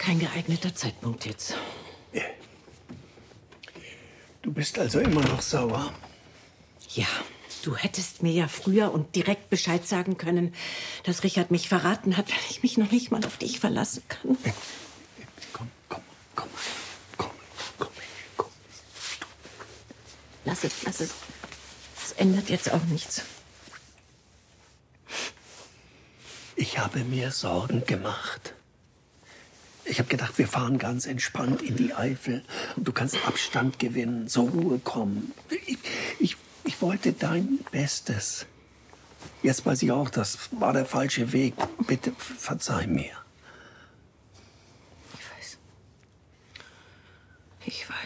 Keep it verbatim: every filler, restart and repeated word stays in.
kein geeigneter Zeitpunkt jetzt. Du bist also immer noch sauer? Ja, du hättest mir ja früher und direkt Bescheid sagen können, dass Richard mich verraten hat, wenn ich mich noch nicht mal auf dich verlassen kann. Komm, komm, komm, komm, komm, komm. Lass es, lass es. Es ändert jetzt auch nichts. Ich habe mir Sorgen gemacht. Ich habe gedacht, wir fahren ganz entspannt in die Eifel und du kannst Abstand gewinnen, zur Ruhe kommen. Ich, ich, ich wollte dein Bestes. Jetzt weiß ich auch, das war der falsche Weg. Bitte verzeih mir. Ich weiß. Ich weiß.